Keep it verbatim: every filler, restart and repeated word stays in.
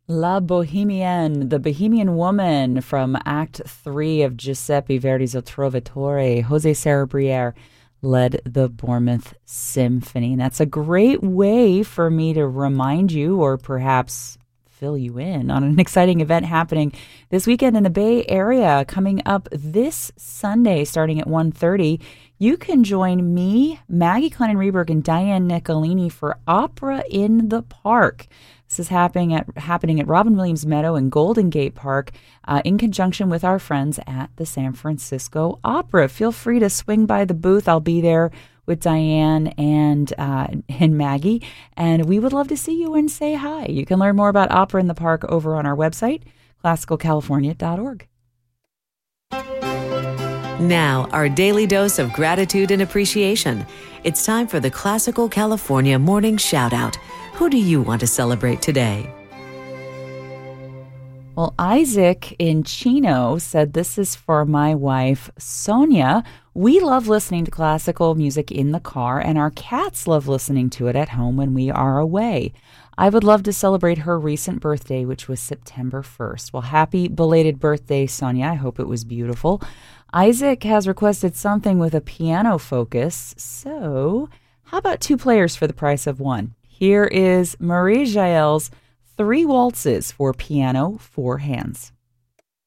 La Bohemienne, the Bohemian Woman from Act Three of Giuseppe Verdi's Il Trovatore. Jose Sarrabriere led the Bournemouth Symphony. And that's a great way for me to remind you, or perhaps fill you in, on an exciting event happening this weekend in the Bay Area. Coming up this Sunday, starting at one thirty, you can join me, Maggie Kleinen-Reberg, and Diane Nicolini for Opera in the Park. This is happening at happening at Robin Williams Meadow and Golden Gate Park uh, in conjunction with our friends at the San Francisco Opera. Feel free to swing by the booth. I'll be there with Diane and uh, and Maggie, and we would love to see you and say hi. You can learn more about Opera in the Park over on our website, classical california dot org. Now, our daily dose of gratitude and appreciation. It's time for the Classical California Morning Shoutout. Who do you want to celebrate today? Well, Isaac in Chino said, "This is for my wife, Sonia. We love listening to classical music in the car, and our cats love listening to it at home when we are away. I would love to celebrate her recent birthday, which was September first. Well, happy belated birthday, Sonia. I hope it was beautiful." Isaac has requested something with a piano focus, so how about two players for the price of one? Here is Marie Jael's Three Waltzes for piano, four hands.